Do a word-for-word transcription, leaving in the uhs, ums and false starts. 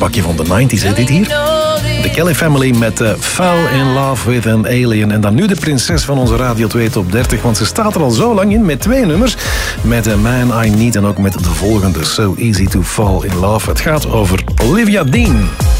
bakje van de nineties, hè, dit hier. De Kelly Family met uh, Fall in Love with an Alien. En dan nu de prinses van onze Radio twee Top dertig, want ze staat er al zo lang in met twee nummers. Met A Man I Need en ook met de volgende, So Easy to Fall in Love. Het gaat over Olivia Dean.